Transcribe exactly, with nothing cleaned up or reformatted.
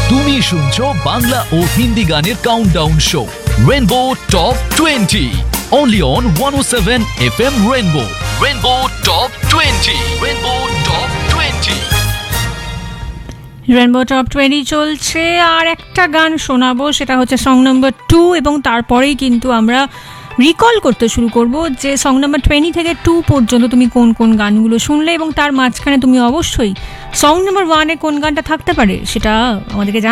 তুমি শুনছো বাংলা ও হিন্দি গানের countdown show rainbow top twenty only on one oh seven F M Rainbow. Rainbow Top twenty. Rainbow Top twenty. Rainbow top twenty চলছে, আর একটা গান শোনাবো, সেটা হচ্ছে সং নাম্বার টু, এবং তারপরেই কিন্তু আমরা রিকল করতে শুরু করব যে সং নাম্বার টোয়েন্টি থেকে টু পর্যন্ত তুমি কোন কোন গানগুলো শুনলে, এবং তার মাঝখানে তুমি অবশ্যই সং নাম্বার ওয়ানে কোন গানটা থাকতে পারে সেটা আমাদেরকে